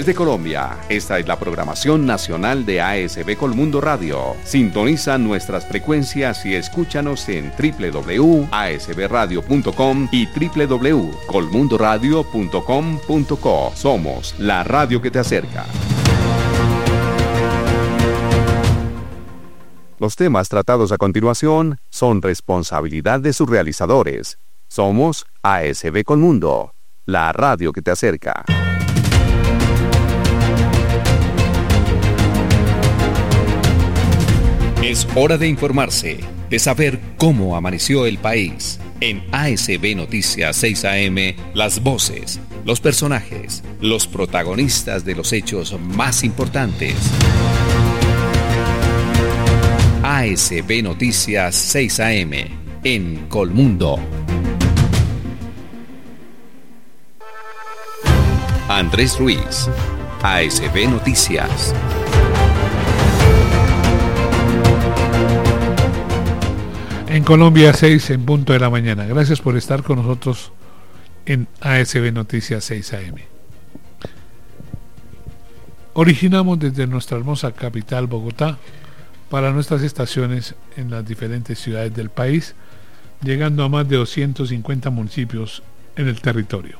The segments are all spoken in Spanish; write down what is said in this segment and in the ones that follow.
Desde Colombia, esta es la programación nacional de ASB Colmundo Radio. Sintoniza nuestras frecuencias y escúchanos en www.asbradio.com y www.colmundoradio.com.co. Somos la radio que te acerca. Los temas tratados a continuación son responsabilidad de sus realizadores. Somos ASB Colmundo, la radio que te acerca. Es hora de informarse, de saber cómo amaneció el país. En ASB Noticias 6 AM, las voces, los personajes, los protagonistas de los hechos más importantes. ASB Noticias 6 AM, en Colmundo. Andrés Ruiz, ASB Noticias. En Colombia, 6 en punto de la mañana. Gracias por estar con nosotros en ASB Noticias 6 AM. Originamos desde nuestra hermosa capital, Bogotá, para nuestras estaciones en las diferentes ciudades del país, llegando a más de 250 municipios en el territorio.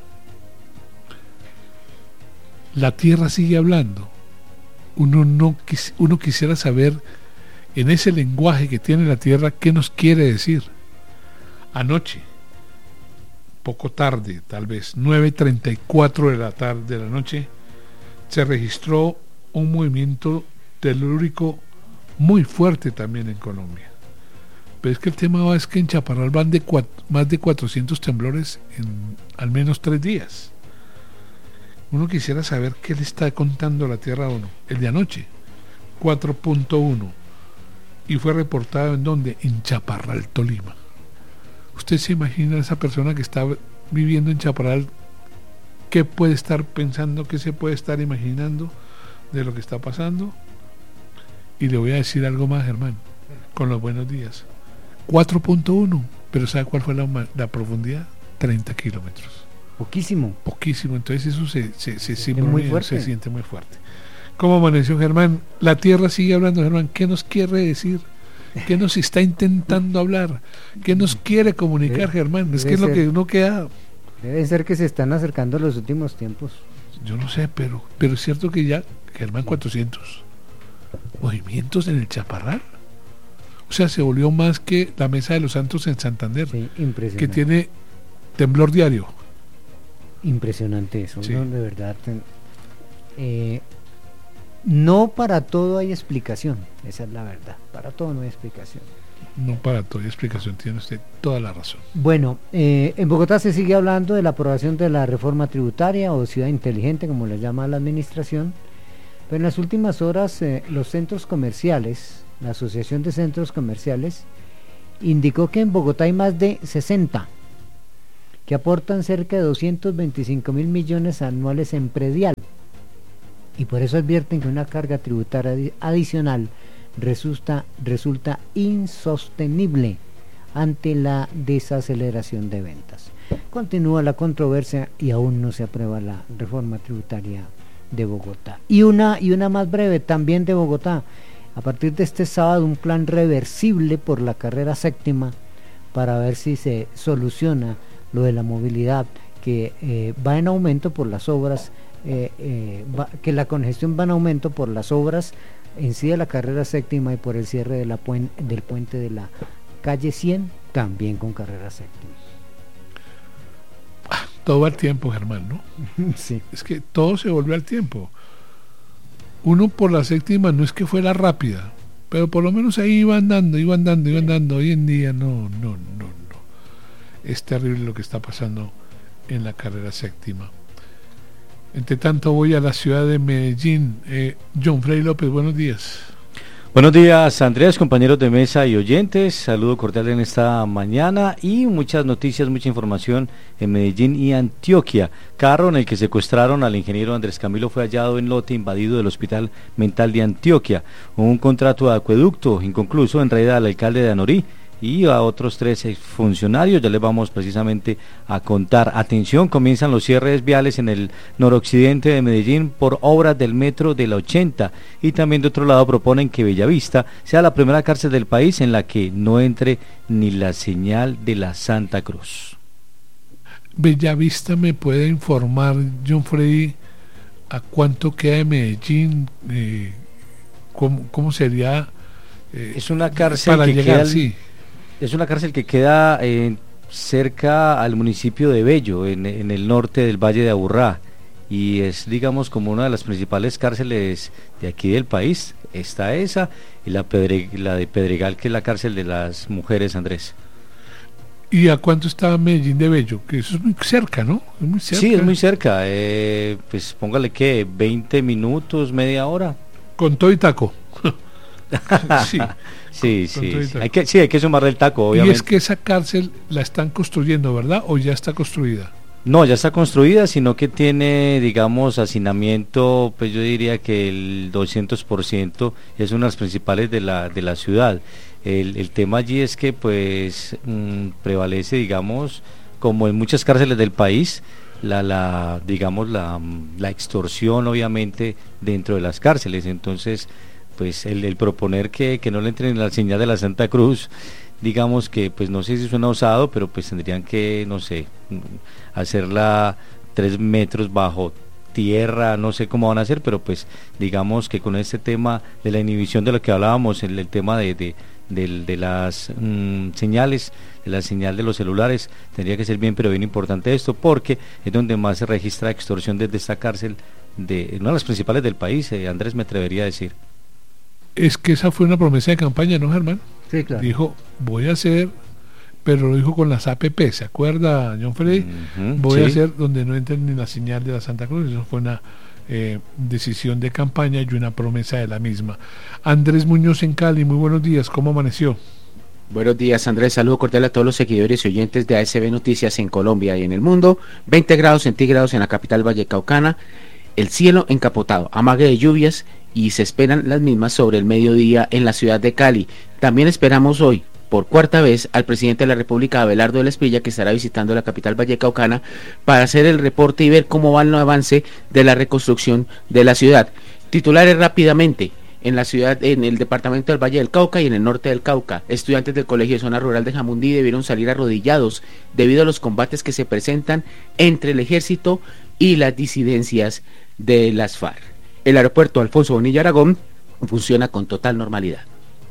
La tierra sigue hablando. Uno quisiera saber, en ese lenguaje que tiene la tierra, ¿qué nos quiere decir? Anoche, poco tarde, tal vez 9:34 de la tarde de la noche, se registró un movimiento telúrico muy fuerte también en Colombia. Pero es que el tema es que en Chaparral van más de 400 temblores en al menos 3 días. Uno quisiera saber qué le está contando la tierra a uno. El de anoche, 4.1. Y fue reportado ¿en dónde? En Chaparral, Tolima. ¿Usted se imagina a esa persona que está viviendo en Chaparral? ¿Qué puede estar pensando? ¿Qué se puede estar imaginando de lo que está pasando? Y le voy a decir algo más, Germán, con los buenos días. 4.1, pero ¿sabe cuál fue la profundidad? 30 kilómetros. Poquísimo. Entonces eso se siente muy fuerte. ¿Cómo amaneció, Germán? La tierra sigue hablando, Germán. ¿Qué nos quiere decir? ¿Qué nos está intentando hablar? ¿Qué nos quiere comunicar, Germán? Es que es lo que uno queda. Debe ser que se están acercando los últimos tiempos. Yo no sé, pero es cierto que ya, Germán, 400 movimientos en el Chaparral. O sea, se volvió más que la Mesa de los Santos en Santander, sí, impresionante, que tiene temblor diario. Impresionante eso, sí. ¿No? De verdad. No para todo hay explicación, esa es la verdad. Para todo no hay explicación. No para todo hay explicación, tiene usted toda la razón. Bueno, en Bogotá se sigue hablando de la aprobación de la reforma tributaria o ciudad inteligente, como le llama la administración. Pero en las últimas horas, los centros comerciales, la Asociación de Centros Comerciales, indicó que en Bogotá hay más de 60 que aportan cerca de 225.000 millones anuales en predial, y por eso advierten que una carga tributaria adicional resulta insostenible ante la desaceleración de ventas. Continúa la controversia y aún no se aprueba la reforma tributaria de Bogotá. Y una más breve también de Bogotá. A partir de este sábado, un plan reversible por la carrera séptima para ver si se soluciona lo de la movilidad que va en aumento por las obras, que la congestión va en aumento por las obras en sí de la carrera séptima y por el cierre de del puente de la calle 100, también con carrera séptima. Todo al tiempo, Germán, ¿no? Sí. Es que todo se volvió al tiempo. Uno por la séptima no es que fuera rápida, pero por lo menos ahí iba andando. Hoy en día no. Es terrible lo que está pasando en la carrera séptima. Entre tanto voy a la ciudad de Medellín. John Frey López, buenos días. Buenos días, Andrés, compañeros de mesa y oyentes. Saludo cordial en esta mañana y muchas noticias, mucha información en Medellín y Antioquia. Carro en el que secuestraron al ingeniero Andrés Camilo fue hallado en lote invadido del Hospital Mental de Antioquia. Un contrato de acueducto inconcluso enreda al alcalde de Anorí y a otros 3 funcionarios. Ya les vamos precisamente a contar. Atención, comienzan los cierres viales en el noroccidente de Medellín por obras del metro de la 80, y también de otro lado proponen que Bellavista sea la primera cárcel del país en la que no entre ni la señal de la Santa Cruz. Bellavista, ¿me puede informar, John Freddy, a cuánto queda de Medellín? ¿Cómo sería? Es una cárcel para que llegar, queda, sí. Es una cárcel que queda cerca al municipio de Bello, en el norte del Valle de Aburrá, y es, digamos, como una de las principales cárceles de aquí del país. Está esa y la de Pedregal, que es la cárcel de las mujeres, Andrés. ¿Y a cuánto está Medellín de Bello? Que eso es muy cerca, ¿no? Es muy cerca. Sí, es muy cerca, pues póngale que 20 minutos, media hora. Con todo y taco. Sí, hay que sumarle el taco, obviamente. Y es que esa cárcel la están construyendo, ¿verdad? ¿O ya está construida? No, ya está construida, sino que tiene, digamos, hacinamiento, pues yo diría que el 200%, es una de las principales de la ciudad. El tema allí es que pues prevalece, digamos, como en muchas cárceles del país, la extorsión, obviamente, dentro de las cárceles. Entonces, pues el proponer que no le entren la señal de la Santa Cruz, digamos que, pues no sé si suena osado, pero pues tendrían que, no sé, hacerla 3 metros bajo tierra, no sé cómo van a hacer, pero pues digamos que con este tema de la inhibición de lo que hablábamos, el tema de las señales, de la señal de los celulares, tendría que ser bien, pero bien importante esto, porque es donde más se registra extorsión desde esta cárcel, de una de las principales del país, Andrés, me atrevería a decir. Es que esa fue una promesa de campaña, ¿no, Germán? Sí, claro. Dijo, voy a hacer, pero lo dijo con las APP, ¿se acuerda, John Freddy? Voy a hacer donde no entren ni la señal de la Santa Cruz. Eso fue una decisión de campaña y una promesa de la misma. Andrés Muñoz en Cali, muy buenos días, ¿cómo amaneció? Buenos días, Andrés, saludo cordial a todos los seguidores y oyentes de ASB Noticias en Colombia y en el mundo. 20 grados centígrados en la capital vallecaucana, el cielo encapotado, amague de lluvias, y se esperan las mismas sobre el mediodía en la ciudad de Cali. También esperamos hoy, por 4ª vez, al presidente de la República, Abelardo de la Espriella, que estará visitando la capital vallecaucana para hacer el reporte y ver cómo va el avance de la reconstrucción de la ciudad. Titulares rápidamente. En la ciudad, en el departamento del Valle del Cauca y en el norte del Cauca, estudiantes del Colegio de Zona Rural de Jamundí debieron salir arrodillados debido a los combates que se presentan entre el ejército y las disidencias de las FARC. El aeropuerto Alfonso Bonilla Aragón funciona con total normalidad.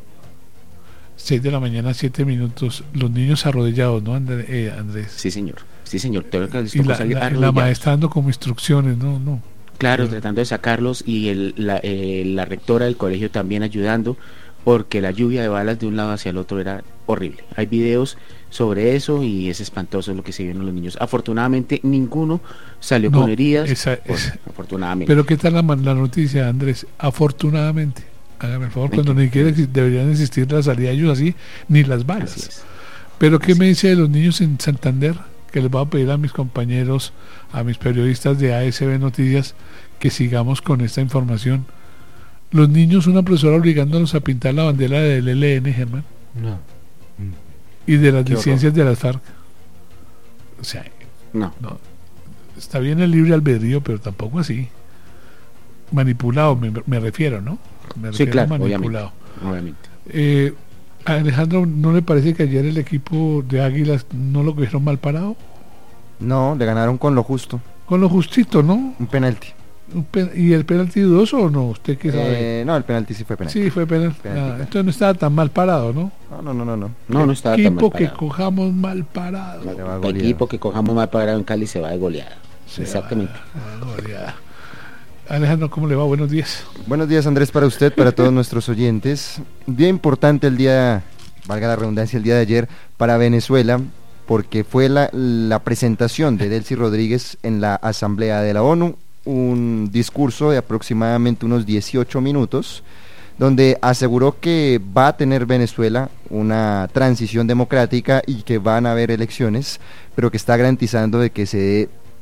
6 de la mañana, 7 minutos, los niños arrodillados, ¿no, Andrés? Sí, señor. Y la maestra dando como instrucciones, ¿no? Claro, tratando de sacarlos, y la rectora del colegio también ayudando, porque la lluvia de balas de un lado hacia el otro era horrible. Hay videos sobre eso y es espantoso lo que se vieron los niños. Afortunadamente ninguno salió con heridas, afortunadamente. Pero ¿qué tal la noticia, Andrés? Afortunadamente, hágame el favor, cuando ni siquiera deberían existir la salida de ellos así, ni las balas. Pero ¿qué me dice de los niños en Santander? Que les voy a pedir a mis compañeros, a mis periodistas de ASB Noticias, que sigamos con esta información. Los niños, una profesora obligándolos a pintar la bandera del ELN, Germán. No. Y de las licencias de las FARC. O sea, no. Está bien el libre albedrío, pero tampoco así. Manipulado, me refiero, ¿no? Sí, claro, manipulado. Obviamente. Alejandro, ¿no le parece que ayer el equipo de Águilas no lo cogieron mal parado? No, le ganaron con lo justo. Con lo justito, ¿no? Un penalti. ¿Y el penalti dudoso o no? ¿Usted qué sabe? No, el penalti sí fue penalti. Sí, fue penalti. Entonces no estaba tan mal parado, ¿no? No estaba tan mal parado. Equipo que cojamos mal parado. El equipo que cojamos mal parado en Cali se va de goleada. Exactamente. Goleada. Alejandro, ¿cómo le va? Buenos días. Buenos días, Andrés, para usted, para todos nuestros oyentes. Un día importante el día, valga la redundancia, el día de ayer para Venezuela, porque fue la presentación de Delcy Rodríguez en la Asamblea de la ONU, un discurso de aproximadamente unos 18 minutos, donde aseguró que va a tener Venezuela una transición democrática y que van a haber elecciones, pero que está garantizando de que se dé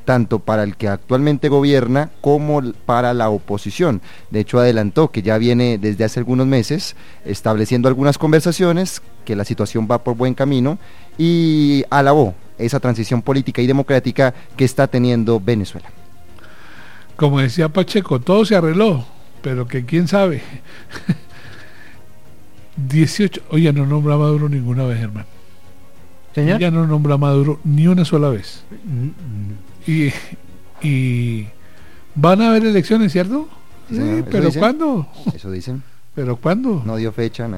tanto para el que actualmente gobierna como para la oposición. De hecho, adelantó que ya viene desde hace algunos meses estableciendo algunas conversaciones, que la situación va por buen camino, y alabó esa transición política y democrática que está teniendo Venezuela. Como decía Pacheco, todo se arregló, pero que quién sabe. 18, oye, no nombra a Maduro ninguna vez, hermano. Señor. Ya no nombra a Maduro ni una sola vez. Y van a haber elecciones, ¿cierto? Sí, señor, eso pero dicen. ¿cuándo? Eso dicen. ¿Pero cuándo? No dio fecha, nada.